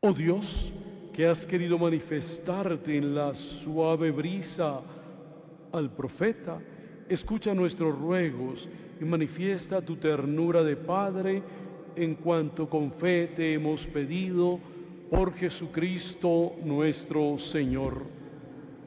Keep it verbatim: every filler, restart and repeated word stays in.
Oh Dios, que has querido manifestarte en la suave brisa al profeta, escucha nuestros ruegos y manifiesta tu ternura de Padre en cuanto con fe te hemos pedido por Jesucristo nuestro Señor.